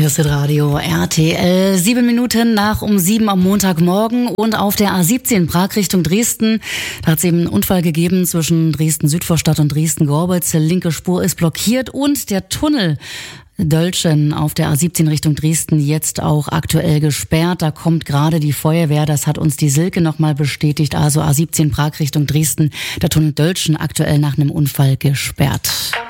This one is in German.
Hier ist das Radio RTL. 7 Minuten nach um 7 am Montagmorgen und auf der A17 Prag Richtung Dresden. Da hat es eben einen Unfall gegeben zwischen Dresden-Südvorstadt und Dresden-Gorbitz. Die linke Spur ist blockiert und der Tunnel Dölschen auf der A17 Richtung Dresden jetzt auch aktuell gesperrt. Da kommt gerade die Feuerwehr, das hat uns die Silke nochmal bestätigt. Also A17 Prag Richtung Dresden, der Tunnel Dölschen aktuell nach einem Unfall gesperrt.